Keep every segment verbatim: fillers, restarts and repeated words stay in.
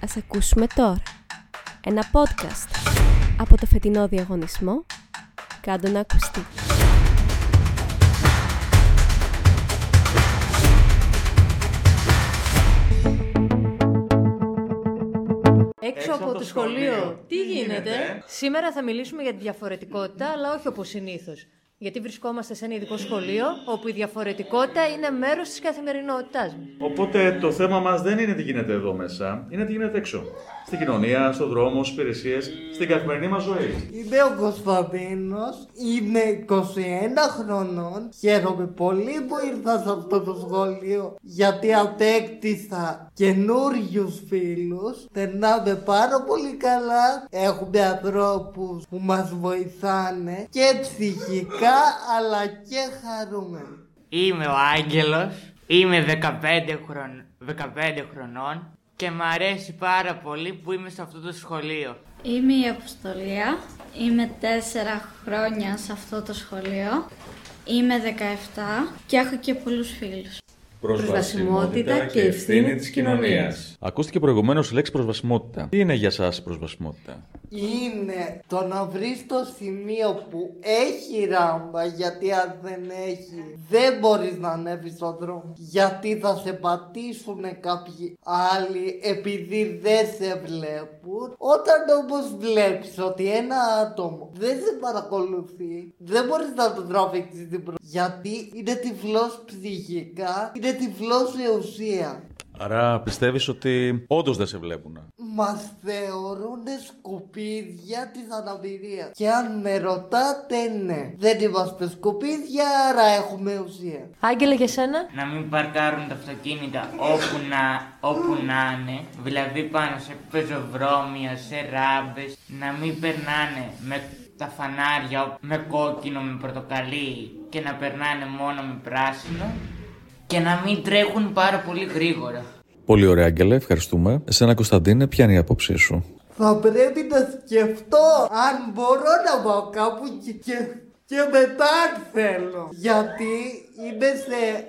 Ας ακούσουμε τώρα ένα podcast από το φετινό διαγωνισμό «Κάντο να ακουστεί». Έξω από, από το σχολείο, σχολείο. Τι γίνεται? γίνεται? Σήμερα θα μιλήσουμε για τη διαφορετικότητα, αλλά όχι όπως συνήθως. Γιατί βρισκόμαστε σε ένα ειδικό σχολείο, όπου η διαφορετικότητα είναι μέρος της καθημερινότητάς μας. Οπότε το θέμα μας δεν είναι τι γίνεται εδώ μέσα, είναι τι γίνεται έξω. Στην κοινωνία, στον δρόμο, στις υπηρεσίες, στην καθημερινή μας ζωή. Είμαι ο Κωνσταντίνος, είμαι είκοσι ένα χρονών. Χαίρομαι πολύ που ήρθα σε αυτό το σχολείο, γιατί απέκτησα καινούριους φίλους. Περνάμε πάρα πολύ καλά. Έχουμε ανθρώπους που μας βοηθάνε και ψυχικά αλλά και χαρούμενοι. Είμαι ο Άγγελος, είμαι δεκαπέντε, χρον... δεκαπέντε χρονών και μ' αρέσει πάρα πολύ που είμαι σε αυτό το σχολείο. Είμαι η Αποστολία, είμαι τέσσερα χρόνια σε αυτό το σχολείο, είμαι δεκαεπτά και έχω και πολλούς φίλους. Προσβασιμότητα και ευθύνη της κοινωνίας. Ακούστηκε προηγουμένως η λέξη προσβασιμότητα. Τι είναι για σας η προσβασιμότητα? Είναι το να βρεις το σημείο που έχει ράμπα, γιατί αν δεν έχει δεν μπορείς να ανέβεις στον δρόμο, γιατί θα σε πατήσουν κάποιοι άλλοι επειδή δεν σε βλέπουν. Όταν όμως βλέπεις ότι ένα άτομο δεν σε παρακολουθεί, δεν μπορείς να το τραβήξεις την προσοχή, γιατί είναι τυφλός ψυχικά, είναι τυφλός σε ουσία. Άρα πιστεύεις ότι όντως δεν σε βλέπουν? Μας θεωρούν σκουπίδια της αναπηρίας. Και αν με ρωτάτε, ναι, δεν είμαστε σκουπίδια, άρα έχουμε ουσία. Άγγελε, για σένα? Να μην παρκάρουν τα αυτοκίνητα όπου να, όπου να είναι, δηλαδή πάνω σε πεζοδρόμια, σε ράμπες, να μην περνάνε με τα φανάρια με κόκκινο, με πορτοκαλί και να περνάνε μόνο με πράσινο. Και να μην τρέχουν πάρα πολύ γρήγορα. Πολύ ωραία, Άγγελε, ευχαριστούμε. Εσένα, Κωνσταντίνε, ποια είναι η άποψή σου? Θα πρέπει να σκεφτώ αν μπορώ να πάω κάπου και, και, και μετά θέλω. Γιατί είμαι σε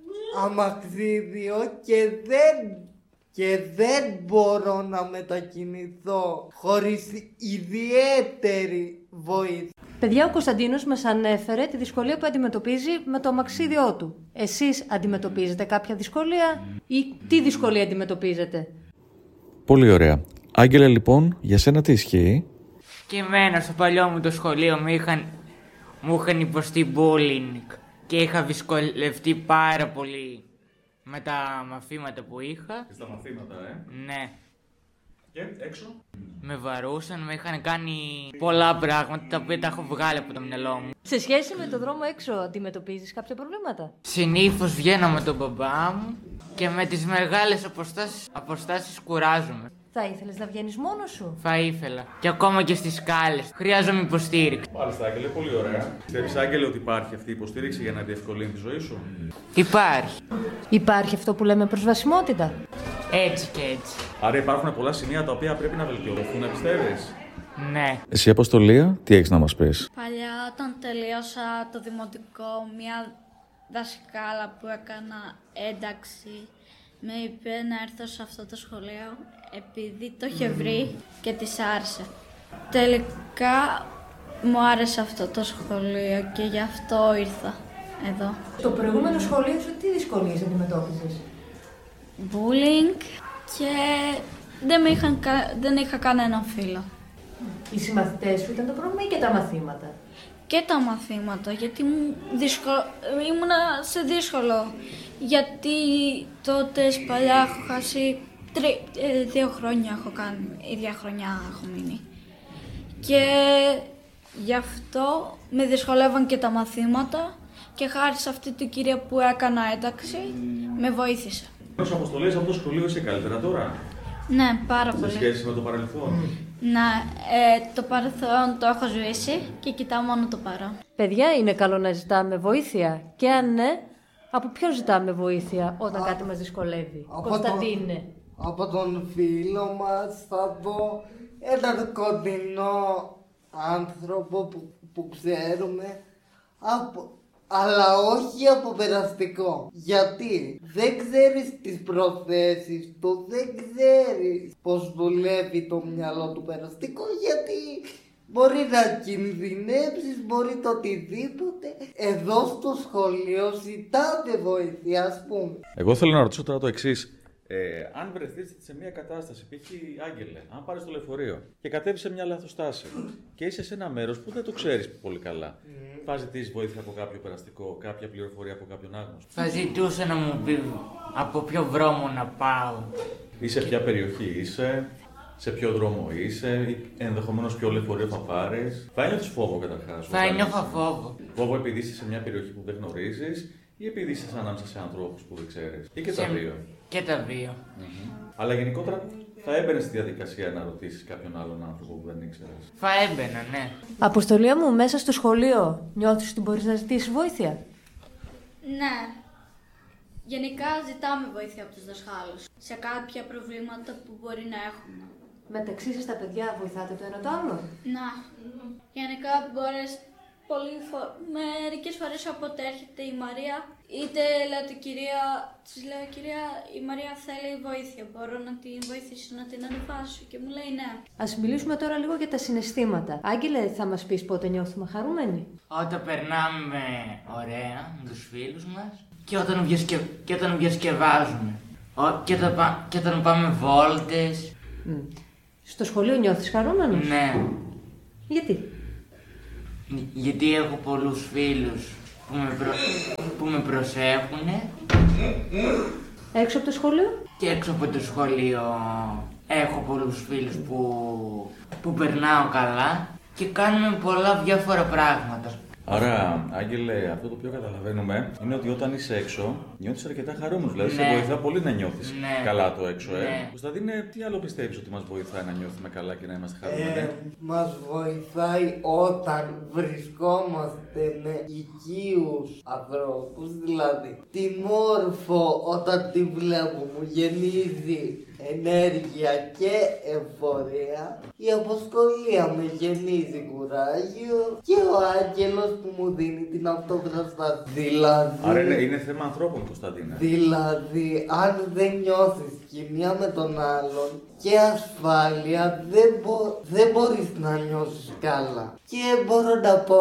αμαξίδιο και δεν, και δεν μπορώ να μετακινηθώ χωρίς ιδιαίτερη βοήθεια. Παιδιά, ο Κωνσταντίνος μας ανέφερε τη δυσκολία που αντιμετωπίζει με το αμαξίδιό του. Εσείς αντιμετωπίζετε κάποια δυσκολία ή τι δυσκολία αντιμετωπίζετε? Πολύ ωραία. Άγγελε, λοιπόν, για σένα τι ισχύει? Και εμένα στο παλιό μου το σχολείο μου είχαν, μου είχαν υποστεί bullying και είχα δυσκολευτεί πάρα πολύ με τα μαθήματα που είχα. Και στα μαθήματα, ε? Ναι. Και έξω? Με βαρούσαν, με είχαν κάνει πολλά πράγματα τα οποία τα έχω βγάλει από το μυαλό μου. Σε σχέση με το δρόμο έξω, αντιμετωπίζεις κάποια προβλήματα? Συνήθως βγαίνω με τον μπαμπά μου και με τις μεγάλες αποστάσεις, αποστάσεις κουράζομαι. Θα ήθελες να βγαίνεις μόνος σου? Θα ήθελα. Και ακόμα και στις σκάλες. Χρειάζομαι υποστήριξη. Μάλιστα, Άγγελε, πολύ ωραία. Πιστεύεις, Άγγελε, ότι υπάρχει αυτή η υποστήριξη για να διευκολύνει τη ζωή σου? Υπάρχει. Υπάρχει αυτό που λέμε προσβασιμότητα? Έτσι και έτσι. Άρα υπάρχουν πολλά σημεία τα οποία πρέπει να βελτιωθούν, πιστεύεις? Ναι. Εσύ, Αποστολία, τι έχεις να μας πεις? Παλιά όταν τελείωσα το δημοτικό, μια δασκάλα που έκανα ένταξη με είπε να έρθω σε αυτό το σχολείο επειδή το είχε βρει και της άρεσε. Τελικά μου άρεσε αυτό το σχολείο και γι' αυτό ήρθα εδώ. Στο προηγούμενο σχολείο σου τι δυσκολίες αντιμετώπιζες? Bullying και δεν, με είχαν, δεν είχα κανέναν φίλο. Οι συμμαθητές σου ήταν το πρόβλημα ή και τα μαθήματα? Και τα μαθήματα, γιατί μου δυσκο... ήμουνα σε δύσκολο. Γιατί τότε παλιά έχω χάσει τρι... ε, δύο χρόνια έχω κάνει, ίδια χρονιά έχω μείνει. Και γι' αυτό με δυσκολεύαν και τα μαθήματα και χάρη σε αυτή την κυρία που έκανα ένταξη με βοήθησε. Ως Αποστολής, από το σχολείο είσαι καλύτερα τώρα? Ναι, πάρα πολύ. Σε σχέση με το παρελθόν? Να, ε, το παρελθόν το έχω ζήσει και κοιτάω μόνο το παρόν. Παιδιά, είναι καλό να ζητάμε βοήθεια? Και αν ναι, από ποιον ζητάμε βοήθεια όταν Α, κάτι μας δυσκολεύει? Κωνσταντίνε. Τον, από τον φίλο μας, θα πω έναν κοντινό άνθρωπο που, που ξέρουμε. Από, αλλά όχι από περαστικό. Γιατί δεν ξέρεις τις προθέσεις του, δεν ξέρεις πώς δουλεύει το μυαλό του περαστικό, γιατί μπορεί να κινδυνεύσεις, μπορεί το οτιδήποτε. Εδώ στο σχολείο ζητάτε βοήθεια, ας πούμε. Εγώ θέλω να ρωτήσω τώρα το εξής. Ε, αν βρεθείς σε μια κατάσταση, π.χ. Άγγελε, αν πάρεις το λεωφορείο και κατέβεις σε μια λάθος και είσαι σε ένα μέρος που δεν το ξέρεις πολύ καλά, mm. θα ζητήσεις βοήθεια από κάποιο περαστικό, κάποια πληροφορία από κάποιον άγνωστο? Θα ζητούσα να μου πει από ποιο δρόμο να πάω. Ή σε ποια περιοχή είσαι, σε ποιο δρόμο είσαι, ενδεχομένως ποιο λεωφορείο θα πάρεις. Θα ένιωθεις φόβο καταρχάς? Θα ένιωθα φόβο. Φόβο επειδή είσαι σε μια περιοχή που δεν γνωρίζεις, ή επειδή είσαι ανάμεσα σε ανθρώπους που δεν ξέρεις? Ή και σε... τα δύο? Και τα δύο. Mm-hmm. Αλλά γενικότερα θα έμπαινες στη διαδικασία να ρωτήσεις κάποιον άλλον άνθρωπο που δεν ήξερες? Θα έμπαινα, ναι. Αποστολία μου, μέσα στο σχολείο νιώθεις ότι μπορείς να ζητήσεις βοήθεια? Ναι. Γενικά ζητάμε βοήθεια από τους δασκάλους σε κάποια προβλήματα που μπορεί να έχουμε. Μεταξύ σας τα παιδιά βοηθάτε το ένα το άλλο? Να. Γενικά μπορείς πολύ φο... μερικές φορές όποτε έρχεται η Μαρία, είτε λέω την κυρία, της λέω κυρία, η Μαρία θέλει βοήθεια, μπορώ να την βοηθήσω να την ανεβάσω, και μου λέει ναι. Ας μιλήσουμε τώρα λίγο για τα συναισθήματα. Άγγελε, θα μας πεις πότε νιώθουμε χαρούμενοι? Όταν περνάμε ωραία με τους φίλους μας και όταν, διασκευ... και όταν διασκευάζουμε και όταν, πα... και όταν πάμε βόλτες. Mm. Στο σχολείο νιώθεις χαρούμενος? Ναι. Γιατί? Γιατί έχω πολλούς φίλους που με, προ... που με προσέχουν. Έξω από το σχολείο? Και έξω από το σχολείο έχω πολλούς φίλους που, που περνάω καλά και κάνουμε πολλά διάφορα πράγματα. Άρα, Άγγελε, αυτό το οποίο καταλαβαίνουμε είναι ότι όταν είσαι έξω νιώθεις αρκετά χαρούμενος. Δηλαδή, ναι. σε βοηθά πολύ να νιώθεις ναι. καλά το έξω, ε. Ναι. Κωνσταντίνε, τι άλλο πιστεύεις ότι μας βοηθάει να νιώθουμε καλά και να είμαστε χαρούμενοι? Ε, μας βοηθάει όταν βρισκόμαστε με οικείους ανθρώπους, δηλαδή τη Μόρφο όταν τη βλέπω μου γεννίζει ενέργεια και εφορία, η Αποστολία με γεννίζει κουράγιο και ο Άγγελος που μου δίνει την αυτοπροστασία. Δηλαδή, άρα είναι, είναι θέμα ανθρώπων, Κωνσταντίνε. Δηλαδή, αν δεν νιώθεις κοινία με τον άλλον και ασφάλεια, δεν, μπο, δεν μπορείς να νιώσεις καλά. Και μπορώ να πω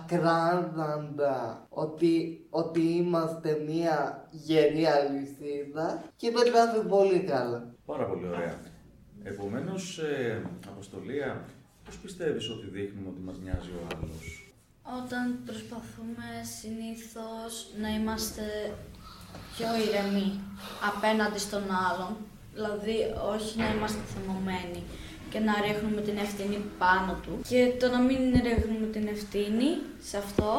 ακράδαντα ότι, ότι είμαστε μια γερή αλυσίδα και περνάμε πολύ καλά. Πάρα πολύ ωραία. Επομένως, ε, Αποστολία, πώς πιστεύεις ότι δείχνουμε ότι μας νοιάζει ο άλλος? Όταν προσπαθούμε συνήθως να είμαστε πιο ηρεμοί απέναντι στον άλλον, δηλαδή όχι να είμαστε θυμωμένοι και να ρίχνουμε την ευθύνη πάνω του, και το να μην ρίχνουμε την ευθύνη σε αυτό,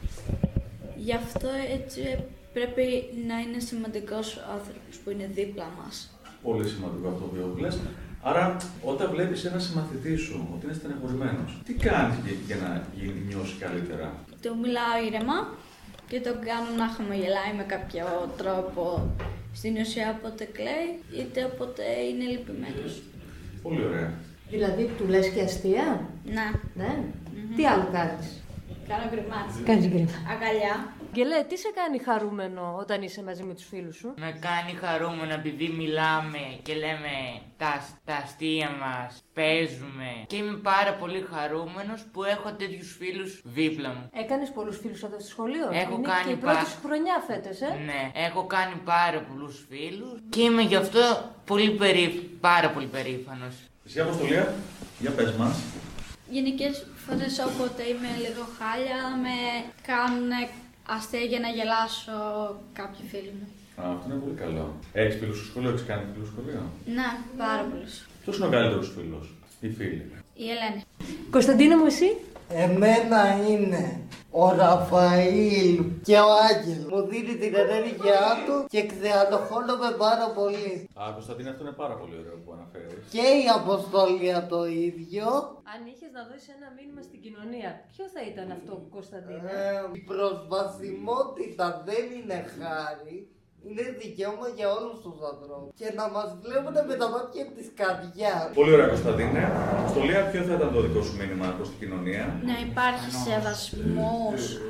γι' αυτό έτσι πρέπει να είναι σημαντικός ο άνθρωπος που είναι δίπλα μας. Πολύ σημαντικό αυτό που λες. Άρα, όταν βλέπεις ένα συμμαθητή σου ότι είναι στεναχωρημένος, τι κάνεις για να νιώσει καλύτερα? Του μιλάω ήρεμα και τον κάνω να χαμογελάει με κάποιο τρόπο, στην ουσία όποτε κλαίει, είτε όποτε είναι λυπημένος. Πολύ ωραία. Δηλαδή, του λες και αστεία? Ναι. Ναι. Mm-hmm. Τι άλλο κάνεις? Κάνω γκριμάτες. Κάνεις γκριμάτες. Αγκαλιά. Γκελέ, τι σε κάνει χαρούμενο όταν είσαι μαζί με τους φίλους σου? Με κάνει χαρούμενο επειδή μιλάμε και λέμε τα, τα αστεία μας, παίζουμε, και είμαι πάρα πολύ χαρούμενος που έχω τέτοιους φίλους δίπλα μου. Έκανες πολλούς φίλους εδώ στο σχολείο? Έχω Είναι κάνει και η πρώτη πα... σου χρονιά φέτος, ε? Ναι, έχω κάνει πάρα πολλούς φίλους και είμαι γι' αυτό πολύ περί... πάρα πολύ περήφανος. Εσύ, Αποστολία, για πες μας. Γενικές φορές όποτε είμαι λίγο χάλια με κάνουν αστεία για να γελάσω κάποιοι φίλοι μου. Α, αυτό είναι πολύ καλό. Έχεις φίλους στο σχολείο, έχεις κάνει φίλους στο σχολείο? Ναι, πάρα πολλούς. Ποιος είναι ο καλύτερος φίλος ή φίλη? Η Ελένη. Κωνσταντίνα μου, εσύ? Εμένα είναι ο Ραφαήλ και ο Άγγελος. Μου δίνει την ενέργειά του και ξεανοχώνομαι πάρα πολύ. Α, Κωνσταντίνα, αυτό είναι πάρα πολύ ωραίο που αναφέρεις. Και η Αποστολία το ίδιο. Αν είχες να δώσεις ένα μήνυμα στην κοινωνία, ποιο θα ήταν αυτό, Κωνσταντίνα? Ε, η προσβασιμότητα δεν είναι χάρη. Είναι δικαίωμα για όλους τους ανθρώπους. Και να μας βλέπουν με τα μάτια της καρδιάς. Πολύ ωραία, Κωνσταντίνε. Αποστολία, ποιο θα ήταν το δικό σου μήνυμα προς την κοινωνία? Να υπάρχει σεβασμός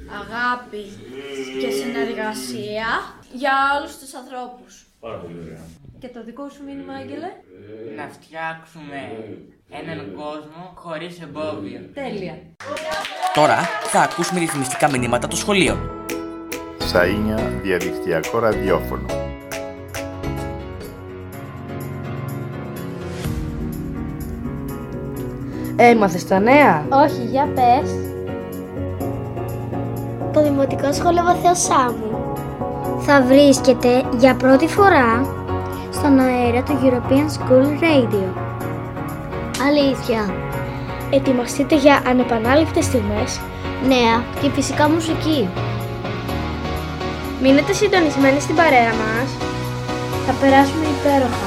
αγάπη και συνεργασία για όλους τους ανθρώπους. Πάρα πολύ ωραία. Και το δικό σου μήνυμα, Άγγελε? Να φτιάξουμε έναν κόσμο χωρίς εμπόδια. Τέλεια. Τώρα θα ακούσουμε ρυθμιστικά μηνύματα των σχολείων. Σαΐνια διαδικτυακό ραδιόφωνο. Έμαθες τα νέα? Όχι, για πες. Το Δημοτικό Σχολείο Βαθέω Σάμου θα βρίσκεται για πρώτη φορά στον αέρα του European School Radio. Αλήθεια. Ετοιμαστείτε για ανεπανάληπτες στιγμές, νέα και φυσικά μουσική. Μείνετε συντονισμένοι στην παρέα μας. Θα περάσουμε υπέροχα.